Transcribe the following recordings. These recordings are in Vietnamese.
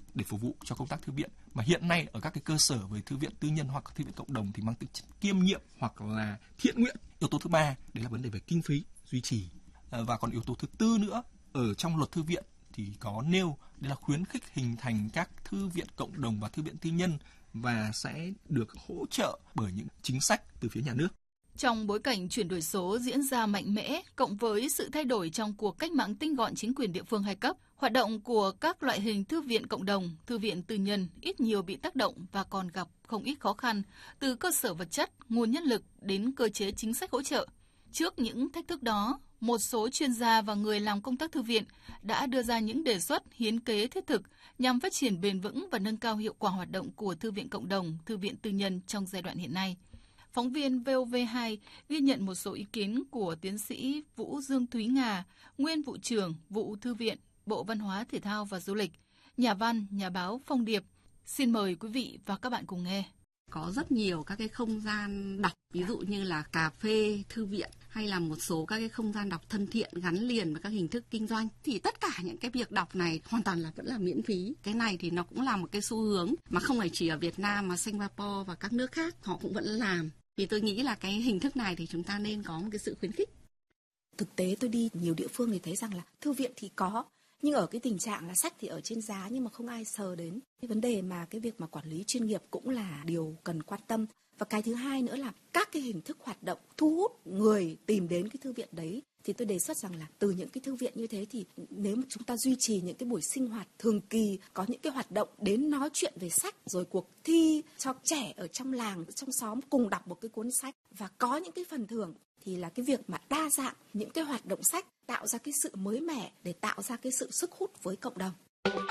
để phục vụ cho công tác thư viện. Mà hiện nay ở các cái cơ sở về thư viện tư nhân hoặc thư viện cộng đồng thì mang tính chất kiêm nhiệm hoặc là thiện nguyện. Yếu tố thứ ba đấy là vấn đề về kinh phí duy trì. Và còn yếu tố thứ tư nữa ở trong luật thư viện thì có nêu đây là khuyến khích hình thành các thư viện cộng đồng và thư viện tư nhân và sẽ được hỗ trợ bởi những chính sách từ phía nhà nước. Trong bối cảnh chuyển đổi số diễn ra mạnh mẽ, cộng với sự thay đổi trong cuộc cách mạng tinh gọn chính quyền địa phương hai cấp, hoạt động của các loại hình thư viện cộng đồng, thư viện tư nhân ít nhiều bị tác động và còn gặp không ít khó khăn, từ cơ sở vật chất, nguồn nhân lực đến cơ chế chính sách hỗ trợ. Trước những thách thức đó, một số chuyên gia và người làm công tác thư viện đã đưa ra những đề xuất hiến kế thiết thực nhằm phát triển bền vững và nâng cao hiệu quả hoạt động của thư viện cộng đồng, thư viện tư nhân trong giai đoạn hiện nay. Phóng viên VOV2 ghi nhận một số ý kiến của tiến sĩ Vũ Dương Thúy Nga, nguyên vụ trưởng vụ thư viện, Bộ Văn hóa Thể thao và Du lịch, nhà văn, nhà báo Phong Điệp. Xin mời quý vị và các bạn cùng nghe. Có rất nhiều các cái không gian đọc, ví dụ như là cà phê, thư viện hay là một số các cái không gian đọc thân thiện gắn liền với các hình thức kinh doanh. Thì tất cả những cái việc đọc này hoàn toàn là vẫn là miễn phí. Cái này thì nó cũng là một cái xu hướng mà không phải chỉ ở Việt Nam mà Singapore và các nước khác họ cũng vẫn làm. Thì tôi nghĩ là cái hình thức này thì chúng ta nên có một cái sự khuyến khích. Thực tế tôi đi nhiều địa phương thì thấy rằng là thư viện thì có, nhưng ở cái tình trạng là sách thì ở trên giá nhưng mà không ai sờ đến. Cái vấn đề mà cái việc mà quản lý chuyên nghiệp cũng là điều cần quan tâm. Và cái thứ hai nữa là các cái hình thức hoạt động thu hút người tìm đến cái thư viện đấy. Thì tôi đề xuất rằng là từ những cái thư viện như thế thì nếu mà chúng ta duy trì những cái buổi sinh hoạt thường kỳ, có những cái hoạt động đến nói chuyện về sách, rồi cuộc thi cho trẻ ở trong làng, trong xóm cùng đọc một cái cuốn sách và có những cái phần thưởng, thì là cái việc mà đa dạng những cái hoạt động sách tạo ra cái sự mới mẻ để tạo ra cái sự sức hút với cộng đồng.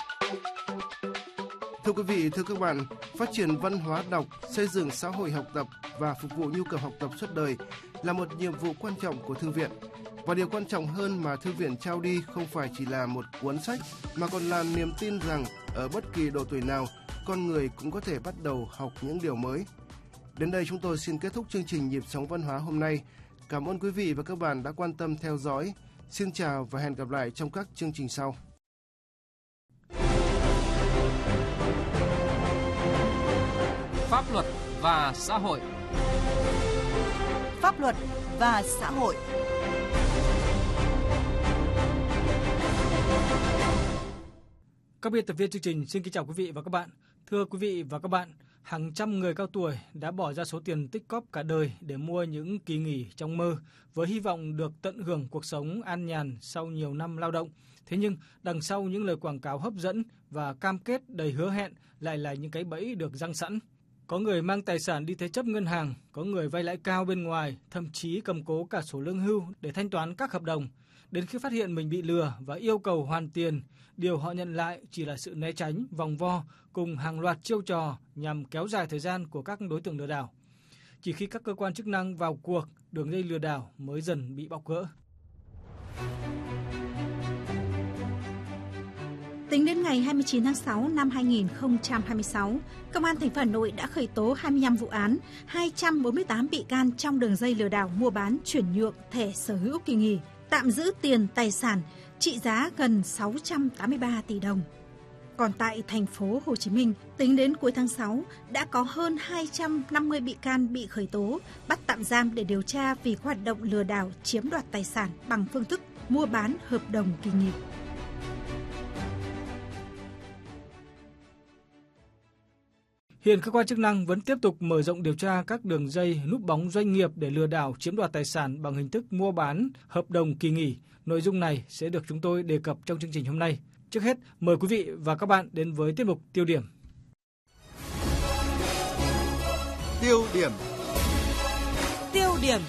Thưa quý vị, thưa các bạn, phát triển văn hóa đọc, xây dựng xã hội học tập và phục vụ nhu cầu học tập suốt đời là một nhiệm vụ quan trọng của thư viện. Và điều quan trọng hơn mà thư viện trao đi không phải chỉ là một cuốn sách, mà còn là niềm tin rằng ở bất kỳ độ tuổi nào, con người cũng có thể bắt đầu học những điều mới. Đến đây chúng tôi xin kết thúc chương trình Nhịp sống văn hóa hôm nay. Cảm ơn quý vị và các bạn đã quan tâm theo dõi. Xin chào và hẹn gặp lại trong các chương trình sau. Pháp luật và xã hội. Pháp luật và xã hội. Các biên tập viên chương trình xin kính chào quý vị và các bạn. Thưa quý vị và các bạn, hàng trăm người cao tuổi đã bỏ ra số tiền tích cóp cả đời để mua những kỳ nghỉ trong mơ với hy vọng được tận hưởng cuộc sống an nhàn sau nhiều năm lao động. Thế nhưng đằng sau những lời quảng cáo hấp dẫn và cam kết đầy hứa hẹn lại là những cái bẫy được giăng sẵn. Có người mang tài sản đi thế chấp ngân hàng, có người vay lãi cao bên ngoài, thậm chí cầm cố cả sổ lương hưu để thanh toán các hợp đồng. Đến khi phát hiện mình bị lừa và yêu cầu hoàn tiền, điều họ nhận lại chỉ là sự né tránh, vòng vo cùng hàng loạt chiêu trò nhằm kéo dài thời gian của các đối tượng lừa đảo. Chỉ khi các cơ quan chức năng vào cuộc, đường dây lừa đảo mới dần bị bóc gỡ. Tính đến ngày 29 tháng 6 năm 2026, Công an thành phố Hà Nội đã khởi tố 25 vụ án, 248 bị can trong đường dây lừa đảo mua bán chuyển nhượng thẻ sở hữu kỳ nghỉ, tạm giữ tiền tài sản trị giá gần 683 tỷ đồng. Còn tại thành phố Hồ Chí Minh, tính đến cuối tháng 6 đã có hơn 250 bị can bị khởi tố, bắt tạm giam để điều tra vì hoạt động lừa đảo chiếm đoạt tài sản bằng phương thức mua bán hợp đồng kỳ nghỉ. Hiện cơ quan chức năng vẫn tiếp tục mở rộng điều tra các đường dây núp bóng doanh nghiệp để lừa đảo chiếm đoạt tài sản bằng hình thức mua bán hợp đồng kỳ nghỉ. Nội dung này sẽ được chúng tôi đề cập trong chương trình hôm nay. Trước hết, mời quý vị và các bạn đến với tiết mục Tiêu điểm. Tiêu điểm. Tiêu điểm.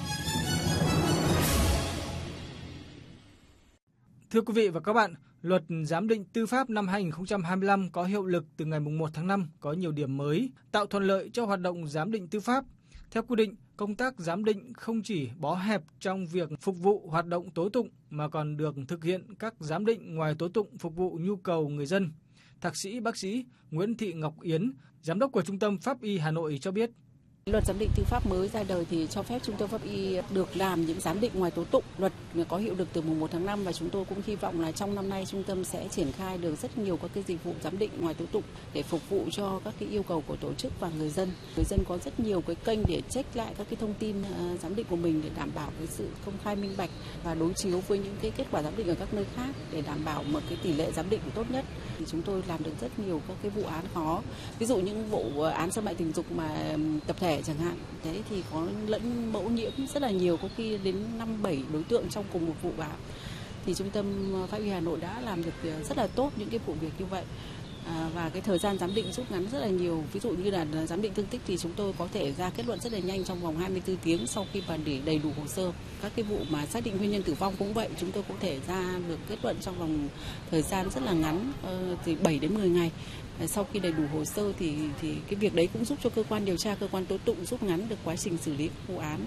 Thưa quý vị và các bạn, Luật Giám định Tư pháp năm 2025 có hiệu lực từ ngày 1 tháng 5 có nhiều điểm mới, tạo thuận lợi cho hoạt động giám định tư pháp. Theo quy định, công tác giám định không chỉ bó hẹp trong việc phục vụ hoạt động tố tụng mà còn được thực hiện các giám định ngoài tố tụng phục vụ nhu cầu người dân. Thạc sĩ bác sĩ Nguyễn Thị Ngọc Yến, Giám đốc của Trung tâm Pháp y Hà Nội cho biết. Luật giám định tư pháp mới ra đời thì cho phép trung tâm pháp y được làm những giám định ngoài tố tụng. Luật có hiệu lực từ mùng 1 tháng 5 và chúng tôi cũng hy vọng là trong năm nay trung tâm sẽ triển khai được rất nhiều các cái dịch vụ giám định ngoài tố tụng để phục vụ cho các cái yêu cầu của tổ chức và người dân. Người dân có rất nhiều cái kênh để check lại các cái thông tin giám định của mình để đảm bảo cái sự công khai minh bạch và đối chiếu với những cái kết quả giám định ở các nơi khác để đảm bảo một cái tỷ lệ giám định tốt nhất. Thì chúng tôi làm được rất nhiều các cái vụ án khó. Ví dụ những vụ án xâm hại tình dục mà tập thể chẳng hạn, thế thì có lẫn mẫu nhiễm rất là nhiều, có khi đến 5-7 đối tượng trong cùng một vụ án. Thì trung tâm pháp y Hà Nội đã làm được rất là tốt những cái vụ việc như vậy. Và cái thời gian giám định rút ngắn rất là nhiều. Ví dụ như là giám định thương tích thì chúng tôi có thể ra kết luận rất là nhanh trong vòng 24 tiếng sau khi mà để đầy đủ hồ sơ. Các cái vụ mà xác định nguyên nhân tử vong cũng vậy, chúng tôi có thể ra được kết luận trong vòng thời gian rất là ngắn, từ 7 đến 10 ngày. Sau khi đầy đủ hồ sơ thì cái việc đấy cũng giúp cho cơ quan điều tra, cơ quan tố tụng rút ngắn được quá trình xử lý vụ án.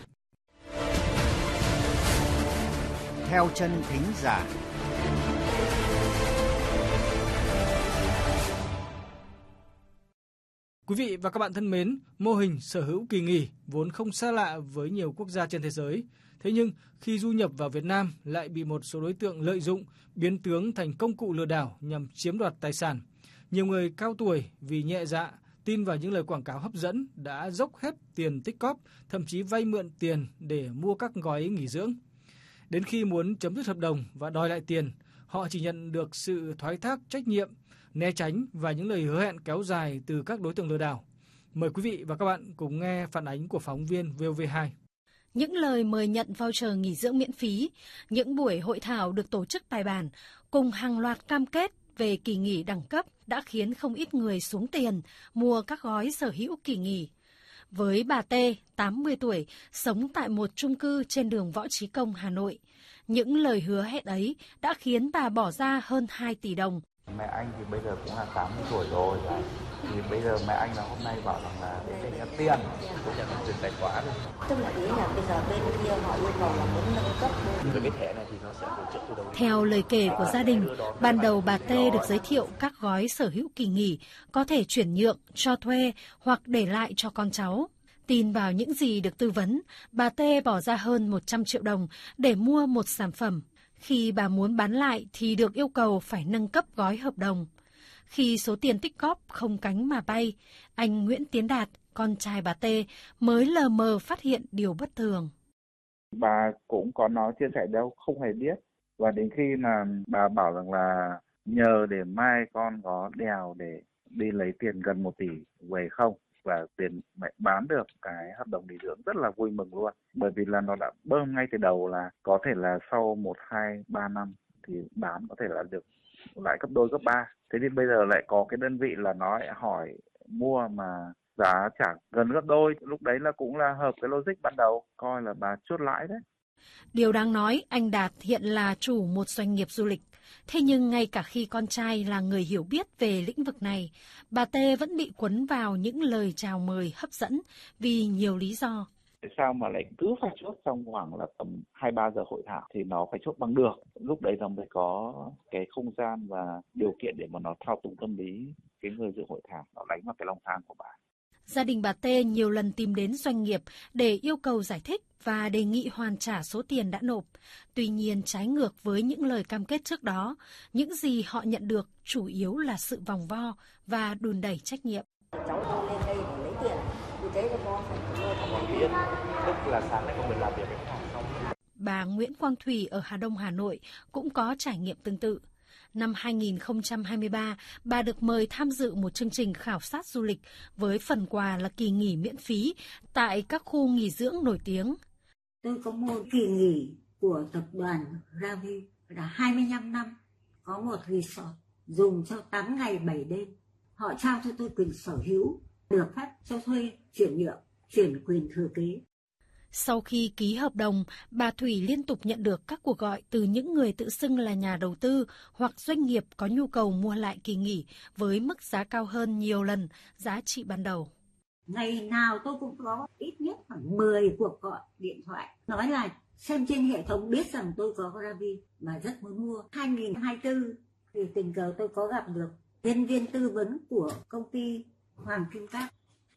Theo chân thính giả. Quý vị và các bạn thân mến, mô hình sở hữu kỳ nghỉ vốn không xa lạ với nhiều quốc gia trên thế giới. Thế nhưng khi du nhập vào Việt Nam lại bị một số đối tượng lợi dụng, biến tướng thành công cụ lừa đảo nhằm chiếm đoạt tài sản. Nhiều người cao tuổi vì nhẹ dạ, tin vào những lời quảng cáo hấp dẫn đã dốc hết tiền tích cóp, thậm chí vay mượn tiền để mua các gói nghỉ dưỡng. Đến khi muốn chấm dứt hợp đồng và đòi lại tiền, họ chỉ nhận được sự thoái thác trách nhiệm, né tránh và những lời hứa hẹn kéo dài từ các đối tượng lừa đảo. Mời quý vị và các bạn cùng nghe phản ánh của phóng viên VOV2. Những lời mời nhận voucher nghỉ dưỡng miễn phí, những buổi hội thảo được tổ chức bài bản, cùng hàng loạt cam kết về kỳ nghỉ đẳng cấp đã khiến không ít người xuống tiền mua các gói sở hữu kỳ nghỉ. Với bà T, 80 tuổi, sống tại một chung cư trên đường Võ Chí Công, Hà Nội, những lời hứa hẹn ấy đã khiến bà bỏ ra hơn 2 tỷ đồng. Mẹ anh thì bây giờ cũng là 80 tuổi rồi, thì bây giờ mẹ anh là hôm nay bảo rằng là để nhận tiền, cũng nhận tiền tài khoản. Tức là ý là bây giờ bên kia họ yêu cầu là muốn nâng cấp. Cái thẻ này thì nó sẽ tổ chức từ đầu. Theo lời kể của gia đình, ban đầu bà T được giới thiệu các gói sở hữu kỳ nghỉ có thể chuyển nhượng, cho thuê hoặc để lại cho con cháu. Tin vào những gì được tư vấn, bà T bỏ ra hơn 100 triệu đồng để mua một sản phẩm. Khi bà muốn bán lại thì được yêu cầu phải nâng cấp gói hợp đồng. Khi số tiền tích góp không cánh mà bay, anh Nguyễn Tiến Đạt, con trai bà T, mới lờ mờ phát hiện điều bất thường. Bà cũng có nói chia sẻ đâu, không hề biết. Và đến khi mà bà bảo rằng là nhờ để mai con có đèo để đi lấy tiền gần 1 tỷ về không, và tiền mẹ bán được cái hợp đồng nghỉ dưỡng, rất là vui mừng luôn. Bởi vì là nó đã bơm ngay từ đầu là có thể là sau 1, 2, 3 năm thì bán có thể là được lãi gấp đôi, gấp 3. Thế thì bây giờ lại có cái đơn vị là nói hỏi mua mà giá trả gần gấp đôi. Lúc đấy là cũng là hợp cái logic ban đầu, coi là bà chốt lãi đấy. Điều đáng nói, anh Đạt hiện là chủ một doanh nghiệp du lịch. Thế nhưng ngay cả khi con trai là người hiểu biết về lĩnh vực này, bà T vẫn bị cuốn vào những lời chào mời hấp dẫn vì nhiều lý do. Tại sao mà lại cứ phải chốt trong khoảng là tầm 2-3 giờ hội thảo thì nó phải chốt bằng được. Lúc đấy nó mới có cái không gian và điều kiện để mà nó thao túng tâm lý cái người dự hội thảo, nó đánh vào cái lòng tham của bà. Gia đình bà T nhiều lần tìm đến doanh nghiệp để yêu cầu giải thích và đề nghị hoàn trả số tiền đã nộp. Tuy nhiên, trái ngược với những lời cam kết trước đó, những gì họ nhận được chủ yếu là sự vòng vo và đùn đẩy trách nhiệm. Cháu tôi lên đây để lấy tiền, vì thế có phải mua thằng này biết, tức là sáng nay con mình làm việc với khách hàng xong. Bà Nguyễn Quang Thủy ở Hà Đông, Hà Nội cũng có trải nghiệm tương tự. Năm 2023, bà được mời tham dự một chương trình khảo sát du lịch với phần quà là kỳ nghỉ miễn phí tại các khu nghỉ dưỡng nổi tiếng. Tôi có mua kỳ nghỉ của tập đoàn Ravi là 25 năm, có một resort dùng cho 8 ngày 7 đêm. Họ trao cho tôi quyền sở hữu, được phép cho thuê, chuyển nhượng, chuyển quyền thừa kế. Sau khi ký hợp đồng, bà Thủy liên tục nhận được các cuộc gọi từ những người tự xưng là nhà đầu tư hoặc doanh nghiệp có nhu cầu mua lại kỳ nghỉ với mức giá cao hơn nhiều lần giá trị ban đầu. Ngày nào tôi cũng có ít nhất khoảng 10 cuộc gọi điện thoại. Nói là xem trên hệ thống biết rằng tôi có Ravi mà rất muốn mua. 2024 thì tình cờ tôi có gặp được nhân viên tư vấn của công ty Hoàng Kim Cát.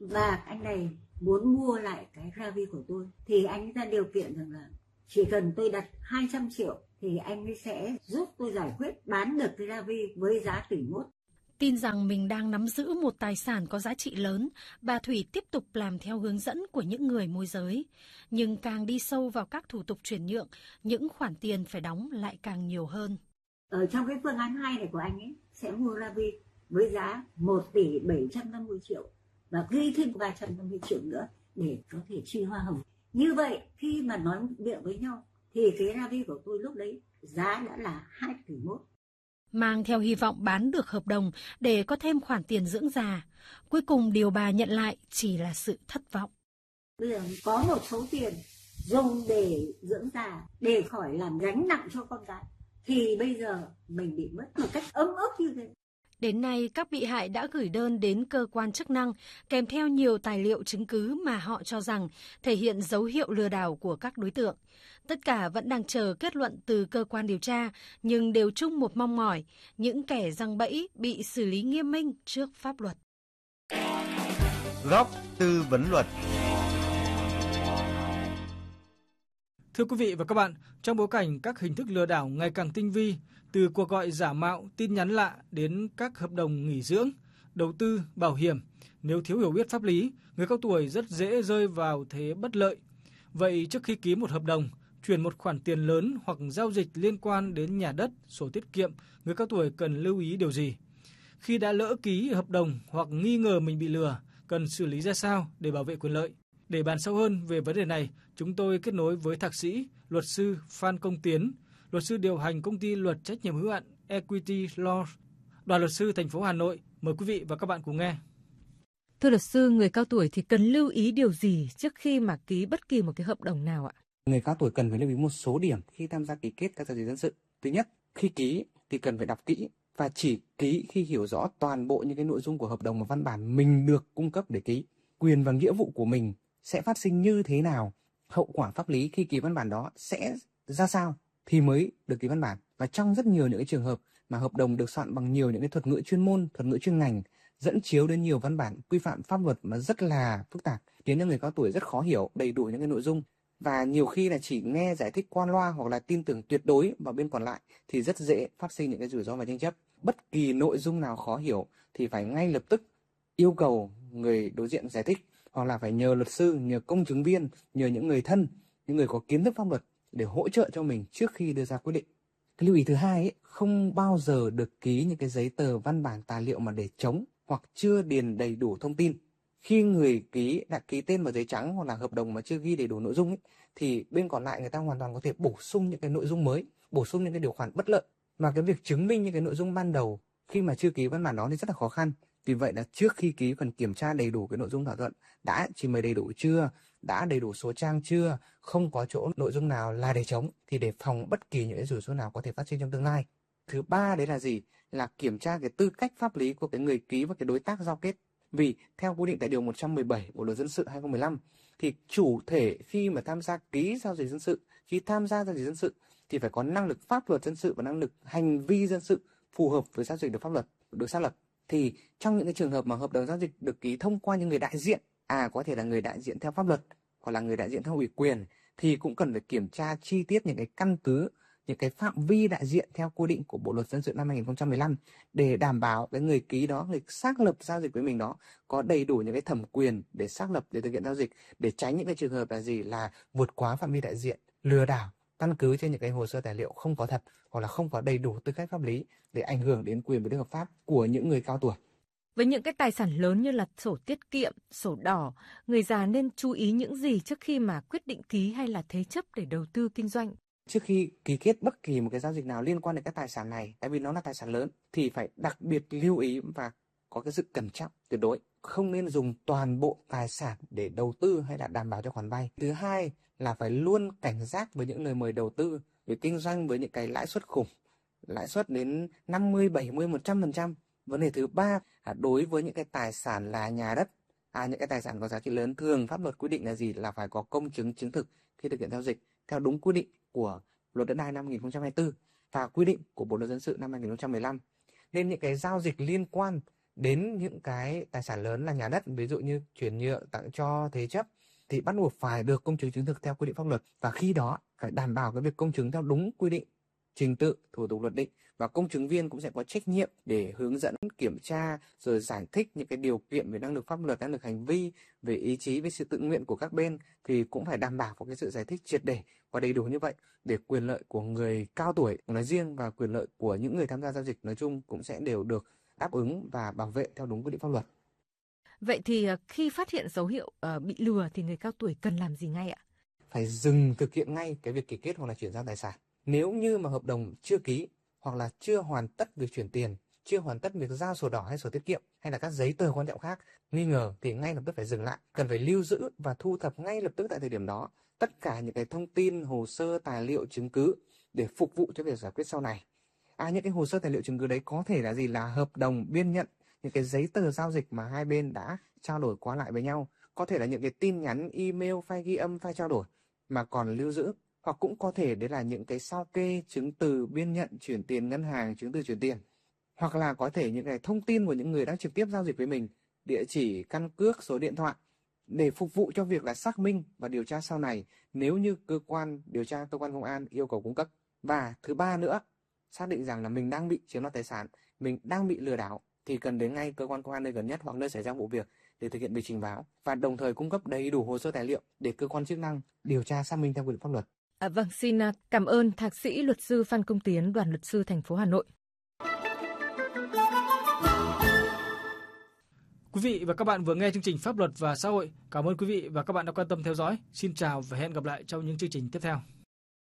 và anh này muốn mua lại cái Ravi của tôi thì anh ra điều kiện rằng là chỉ cần tôi đặt 200 triệu thì anh ấy sẽ giúp tôi giải quyết bán được cái Ravi với giá tỷ 1. Tin rằng mình đang nắm giữ một tài sản có giá trị lớn, bà Thủy tiếp tục làm theo hướng dẫn của những người môi giới. Nhưng càng đi sâu vào các thủ tục chuyển nhượng, những khoản tiền phải đóng lại càng nhiều hơn. Ở trong cái phương án 2 này của anh ấy sẽ mua Ravi với giá 1 tỷ 750 triệu và ghi thêm 350 triệu nữa để có thể chi hoa hồng. Như vậy khi mà nói miệng với nhau thì cái Ravi của tôi lúc đấy giá đã là 2 tỷ 1. Mang theo hy vọng bán được hợp đồng để có thêm khoản tiền dưỡng già. Cuối cùng điều bà nhận lại chỉ là sự thất vọng. Bây giờ có một số tiền dùng để dưỡng già, để khỏi làm gánh nặng cho con cái, thì bây giờ mình bị mất một cách ấm ức như thế. Đến nay, các bị hại đã gửi đơn đến cơ quan chức năng kèm theo nhiều tài liệu chứng cứ mà họ cho rằng thể hiện dấu hiệu lừa đảo của các đối tượng. Tất cả vẫn đang chờ kết luận từ cơ quan điều tra, nhưng đều chung một mong mỏi, những kẻ giăng bẫy bị xử lý nghiêm minh trước pháp luật. Góc tư vấn luật. Thưa quý vị và các bạn, trong bối cảnh các hình thức lừa đảo ngày càng tinh vi, từ cuộc gọi giả mạo, tin nhắn lạ đến các hợp đồng nghỉ dưỡng, đầu tư, bảo hiểm, nếu thiếu hiểu biết pháp lý, người cao tuổi rất dễ rơi vào thế bất lợi. Vậy trước khi ký một hợp đồng, chuyển một khoản tiền lớn hoặc giao dịch liên quan đến nhà đất, sổ tiết kiệm, người cao tuổi cần lưu ý điều gì? Khi đã lỡ ký hợp đồng hoặc nghi ngờ mình bị lừa, cần xử lý ra sao để bảo vệ quyền lợi? Để bàn sâu hơn về vấn đề này, chúng tôi kết nối với thạc sĩ, luật sư Phan Công Tiến, luật sư điều hành công ty luật trách nhiệm hữu hạn Equity Law, Đoàn luật sư thành phố Hà Nội. Mời quý vị và các bạn cùng nghe. Thưa luật sư, người cao tuổi thì cần lưu ý điều gì trước khi mà ký bất kỳ một cái hợp đồng nào ạ? Người cao tuổi cần phải lưu ý một số điểm khi tham gia ký kết các giao dịch dân sự. Thứ nhất, khi ký thì cần phải đọc kỹ và chỉ ký khi hiểu rõ toàn bộ những cái nội dung của hợp đồng và văn bản mình được cung cấp để ký. Quyền và nghĩa vụ của mình sẽ phát sinh như thế nào, hậu quả pháp lý khi ký văn bản đó sẽ ra sao thì mới được ký văn bản. Và trong rất nhiều những cái trường hợp mà hợp đồng được soạn bằng nhiều những cái thuật ngữ chuyên môn, thuật ngữ chuyên ngành, dẫn chiếu đến nhiều văn bản quy phạm pháp luật mà rất là phức tạp, khiến cho người cao tuổi rất khó hiểu đầy đủ những cái nội dung. Và nhiều khi là chỉ nghe giải thích qua loa hoặc là tin tưởng tuyệt đối vào bên còn lại thì rất dễ phát sinh những cái rủi ro và tranh chấp. Bất kỳ nội dung nào khó hiểu thì phải ngay lập tức yêu cầu người đối diện giải thích, hoặc là phải nhờ luật sư, nhờ công chứng viên, nhờ những người thân, những người có kiến thức pháp luật để hỗ trợ cho mình trước khi đưa ra quyết định. Cái lưu ý thứ hai ấy, không bao giờ được ký những cái giấy tờ văn bản tài liệu mà để trống hoặc chưa điền đầy đủ thông tin. Khi người ký đã ký tên vào giấy trắng hoặc là hợp đồng mà chưa ghi đầy đủ nội dung ấy, thì bên còn lại người ta hoàn toàn có thể bổ sung những cái nội dung mới, bổ sung những cái điều khoản bất lợi. Mà cái việc chứng minh những cái nội dung ban đầu khi mà chưa ký văn bản đó thì rất là khó khăn. Vì vậy là trước khi ký cần kiểm tra đầy đủ cái nội dung thỏa thuận, đã trình bày đầy đủ chưa, đã đầy đủ số trang chưa, không có chỗ nội dung nào là để trống, thì để phòng bất kỳ những cái rủi ro nào có thể phát sinh trong tương lai. Thứ ba đấy là gì? Là kiểm tra cái tư cách pháp lý của cái người ký và cái đối tác giao kết. Vì theo quy định tại điều 117 Bộ luật dân sự 2015 thì chủ thể khi mà tham gia ký giao dịch dân sự, khi tham gia giao dịch dân sự thì phải có năng lực pháp luật dân sự và năng lực hành vi dân sự phù hợp với giao dịch được pháp luật được xác lập. Thì trong những cái trường hợp mà hợp đồng giao dịch được ký thông qua những người đại diện, có thể là người đại diện theo pháp luật hoặc là người đại diện theo ủy quyền, thì cũng cần phải kiểm tra chi tiết những cái căn cứ, những cái phạm vi đại diện theo quy định của Bộ luật dân sự năm 2015 để đảm bảo cái người ký đó, người xác lập giao dịch với mình đó có đầy đủ những cái thẩm quyền để xác lập, để thực hiện giao dịch, để tránh những cái trường hợp là gì, là vượt quá phạm vi đại diện, lừa đảo căn cứ trên những cái hồ sơ tài liệu không có thật hoặc là không có đầy đủ tư cách pháp lý để ảnh hưởng đến quyền và lợi ích hợp pháp của những người cao tuổi. Với những cái tài sản lớn như là sổ tiết kiệm, sổ đỏ, người già nên chú ý những gì trước khi mà quyết định ký hay là thế chấp để đầu tư kinh doanh? Trước khi ký kết bất kỳ một cái giao dịch nào liên quan đến các tài sản này, tại vì nó là tài sản lớn, thì phải đặc biệt lưu ý và có cái sự cẩn trọng tuyệt đối. Không nên dùng toàn bộ tài sản để đầu tư hay là đảm bảo cho khoản vay. Thứ hai là phải luôn cảnh giác với những lời mời đầu tư về kinh doanh với những cái lãi suất khủng, lãi suất đến 50, 70, 100%. Vấn đề thứ ba là đối với những cái tài sản là nhà đất, những cái tài sản có giá trị lớn, thường pháp luật quy định là gì, là phải có công chứng chứng thực khi thực hiện giao dịch theo đúng quy định của Luật Đất đai năm 2024 và quy định của Bộ luật dân sự năm 2015. Nên những cái giao dịch liên quan đến những cái tài sản lớn là nhà đất, ví dụ như chuyển nhượng, tặng cho, thế chấp, thì bắt buộc phải được công chứng chứng thực theo quy định pháp luật, và khi đó phải đảm bảo cái việc công chứng theo đúng quy định, trình tự, thủ tục luật định, và công chứng viên cũng sẽ có trách nhiệm để hướng dẫn, kiểm tra rồi giải thích những cái điều kiện về năng lực pháp luật, năng lực hành vi, về ý chí, về sự tự nguyện của các bên, thì cũng phải đảm bảo có cái sự giải thích triệt để và đầy đủ như vậy để quyền lợi của người cao tuổi nói riêng và quyền lợi của những người tham gia giao dịch nói chung cũng sẽ đều được đáp ứng và bảo vệ theo đúng quy định pháp luật. Vậy thì khi phát hiện dấu hiệu bị lừa thì người cao tuổi cần làm gì ngay ạ? Phải dừng thực hiện ngay cái việc ký kết hoặc là chuyển giao tài sản. Nếu như mà hợp đồng chưa ký hoặc là chưa hoàn tất việc chuyển tiền, chưa hoàn tất việc giao sổ đỏ hay sổ tiết kiệm hay là các giấy tờ quan trọng khác nghi ngờ thì ngay lập tức phải dừng lại. Cần phải lưu giữ và thu thập ngay lập tức tại thời điểm đó tất cả những cái thông tin, hồ sơ, tài liệu, chứng cứ để phục vụ cho việc giải quyết sau này. Những cái hồ sơ tài liệu chứng cứ đấy có thể là gì? Là hợp đồng, biên nhận, những cái giấy tờ giao dịch mà hai bên đã trao đổi qua lại với nhau, có thể là những cái tin nhắn, email, file ghi âm, file trao đổi mà còn lưu giữ, hoặc cũng có thể đấy là những cái sao kê, chứng từ biên nhận chuyển tiền ngân hàng, chứng từ chuyển tiền, hoặc là có thể những cái thông tin của những người đang trực tiếp giao dịch với mình, địa chỉ, căn cước, số điện thoại, để phục vụ cho việc là xác minh và điều tra sau này nếu như cơ quan điều tra, cơ quan công an yêu cầu cung cấp. Và thứ ba nữa, xác định rằng là mình đang bị chiếm đoạt tài sản, mình đang bị lừa đảo thì cần đến ngay cơ quan công an nơi gần nhất hoặc nơi xảy ra vụ việc để thực hiện việc trình báo, và đồng thời cung cấp đầy đủ hồ sơ tài liệu để cơ quan chức năng điều tra xác minh theo quy định pháp luật. Vâng, xin cảm ơn Thạc sĩ luật sư Phan Công Tiến, Đoàn luật sư thành phố Hà Nội. Quý vị và các bạn vừa nghe chương trình Pháp luật và xã hội. Cảm ơn quý vị và các bạn đã quan tâm theo dõi. Xin chào và hẹn gặp lại trong những chương trình tiếp theo.